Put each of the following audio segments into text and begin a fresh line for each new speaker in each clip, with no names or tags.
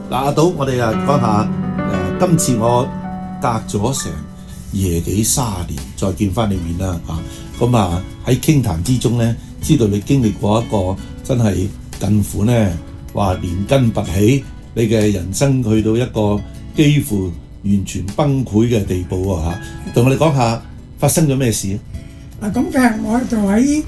嗱，阿賭，我哋講下今次我隔咗成夜幾30年再見翻你面啦嚇，咁喺傾談之中咧，知道你經歷過一個真係近乎咧話連根拔起，你嘅人生去到一個幾乎完全崩潰嘅地步喎嚇，同我哋講下發生咗咩事啊？
咁嘅我就喺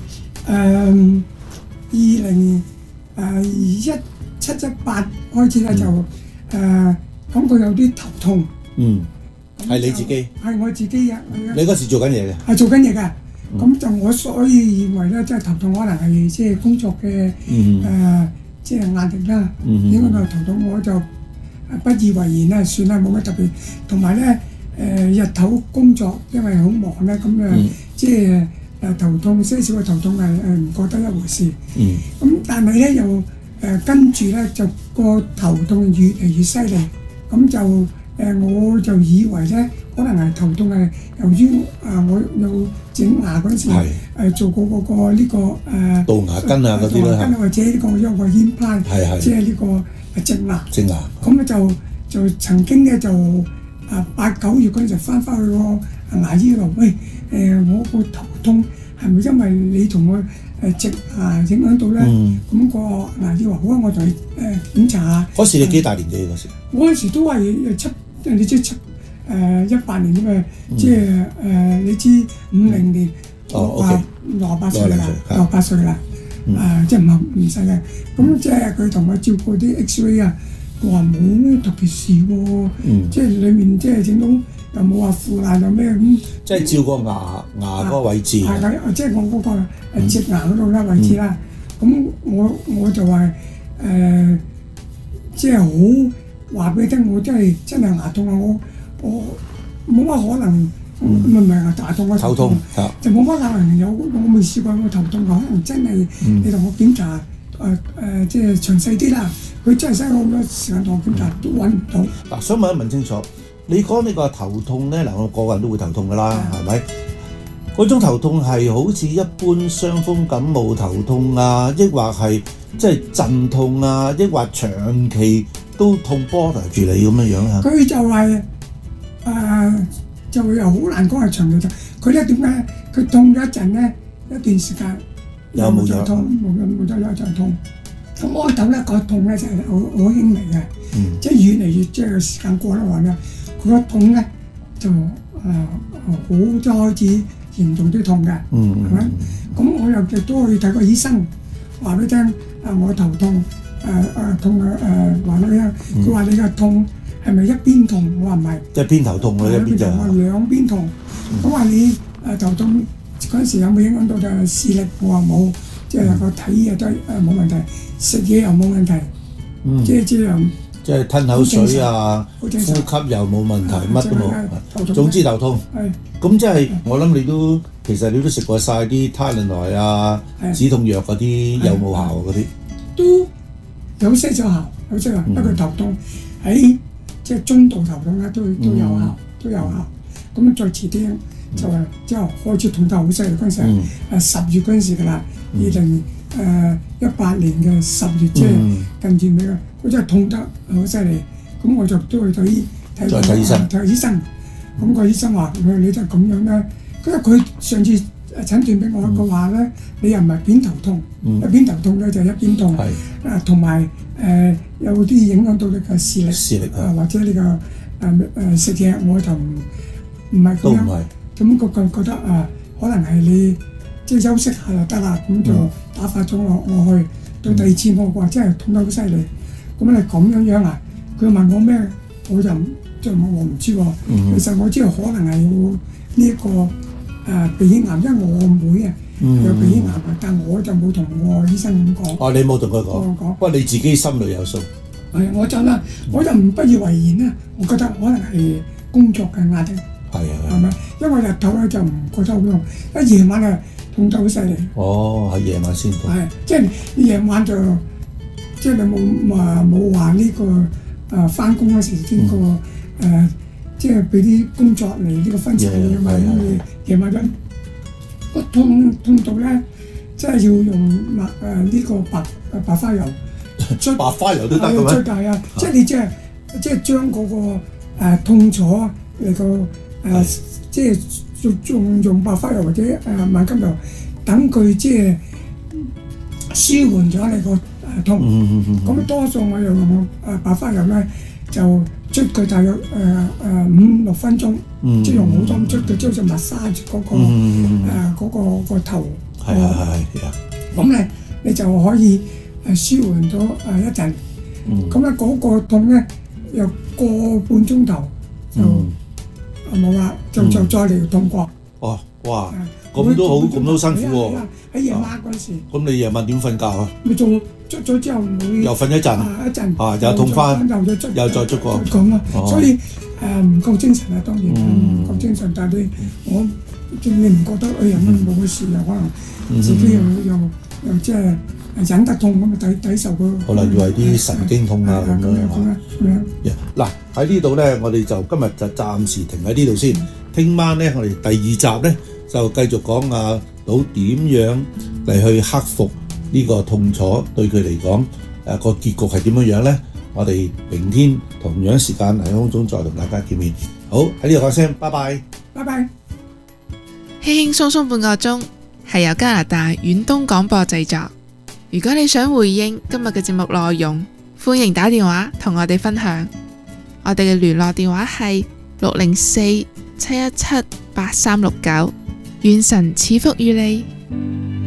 2017-18開始咧就感覺有啲頭痛。
係你自己？
係我自己嘅。
你嗰時做緊嘢嘅？
係做緊嘢嘅。咁就我所以認為咧，即係頭痛可能係即係工作嘅即係壓力啦。應該就頭痛，我就不以為然啦，算啦，冇乜特別。同埋咧日頭工作因為好忙咧，咁即係頭痛些少嘅頭痛係唔覺得一回事。咁但係咧又跟住咧就個頭痛越嚟越犀利，咁就我就以為咧可能係頭痛係由於我有整牙嗰陣時做過嗰個呢個
杜牙根啊嗰啲啦，
或者呢個因為implant，即係呢個植牙。咁咧就曾經咧就8、9月嗰陣時翻去個牙醫度，喂我個頭痛係咪因為你同我植牙影響到咧？咁個牙醫話好啊，我同你檢查下。
嗰時你幾大年紀嗰時？
我嗰時都係你知18年啫嘛，即係你知50年68歲啦，68歲啦，即係唔細嘅。咁即係佢同我照過啲 X-ray 啊，佢話冇咩特別事喎，即係裡面即係整到又冇話腐爛又咩咁。即係
照個牙嗰個位置。
係㗎，即係我嗰個植牙嗰度啦位置啦。咁我就話即係好。話俾你聽，我真係牙痛啊！我冇乜可能，唔係牙痛，我頭痛就冇乜可能有。我未試過我頭痛，可能真係你同我檢查即係詳細啲啦。佢真係嘥好多時間同我檢查，都揾唔到。
嗱，想問一問清楚，你講呢個頭痛咧，我個個人都會頭痛㗎啦，係咪？嗰種頭痛係好似一般傷風感冒頭痛啊，抑或係即係陣痛啊，抑或長期都痛bother住你咁樣啊？
佢就係就又好難講係長期痛。佢咧點解佢痛咗一陣咧，一段時間又冇再痛，冇再痛。咁開頭咧個痛咧就係好輕微嘅，即係越嚟越即係時間過得話咧，佢個痛咧就好咗開始嚴重啲痛嘅，係咪？咁我又都去睇過醫生，話俾你聽我頭痛。痛話俾你聽，佢話你嘅痛係咪一邊痛？我話唔係，
即係邊頭痛嘅一邊就
兩邊痛。咁話你頭痛嗰陣時有冇影響到就視力？我話冇，即係個睇嘢都冇問題，食嘢又冇問題，
即係吞口水啊，呼吸又冇問題，乜都冇。總之頭痛。咁即係我諗其實你都食過晒啲Tylenol啊、止痛藥嗰啲，有冇效嗰啲？
都有些效，不過頭痛喺即係中度頭痛咧都有效，咁再遲啲就係之後開始痛得好犀利嗰陣時，10月嗰陣時㗎啦，2018年嘅10月，即係近住尾啦，佢真係痛得好犀利，咁我就都去睇醫生，咁個醫生話你就係咁樣咧，因為佢上次診斷俾我嘅話咧，你又唔係偏頭痛，一邊頭痛咧就一邊痛，同埋有啲影響到你嘅視力，或者你嘅食嘢，我就唔係咁樣，咁覺得可能係你即係休息下就得啦，咁就打發咗我去。到第二次我話真係痛得好犀利，咁你咁樣啊？佢問我咩？我就我唔知喎。其實我知道可能係有呢一個鼻咽癌，因為我妹有鼻咽癌，但我就冇同我醫生咁講。
你冇同佢講？不過你自己心裏有數。
我就不以為然啦。我覺得可能係工作嘅壓力。係咪？因為日頭咧就唔覺得好痛，一夜晚啊痛得好犀利。
係夜晚先痛。
即係夜晚就即係你冇話呢個翻工嗰時呢個即係俾啲工作嚟呢個分層嘅嘛，夜晚就個痛到咧，即係要用呢個白花油出
白花油都得嘅咩？
出界啊！即係你即係將嗰個痛楚嚟到即係用白花油或者萬金油，等佢即係舒緩咗你個痛。咁多數我用白花油咧，就捽佢大約5-6分鐘，即係用好多咁捽佢，即係好似massage嗰個頭。
係啊。
咁咧你就可以舒緩咗一陣。咁咧嗰個痛咧又個半鐘頭就冇啦，就再嚟痛過。
哦，哇！咁都好，咁都辛苦喎。
喺夜晚嗰時。
咁你夜晚點瞓覺啊？
咪做捽咗之後會
又瞓一陣，又痛翻，又再捽過。
咁咯，所以唔夠精神啊，當然唔夠精神，但係你唔覺得有乜冇事啊？可能自己又即係忍得痛咁啊，抵受佢。
可能以為啲神經痛啊咁樣。嗱喺呢度咧，我哋就今日就暫時停喺呢度先。聽晚咧，我哋第2集咧就繼續講阿佬點樣嚟去克服呢個痛楚，對佢嚟講個結局係點樣咧？我哋明天同樣時間喺空中再同大家見面。好，喺呢度講聲，拜拜。
拜拜。
輕輕鬆鬆半個鐘係由加拿大遠東廣播製作。如果你想回應今日嘅節目內容，歡迎打電話同我哋分享。我哋嘅聯絡電話係604-717-8369。願神賜福於你。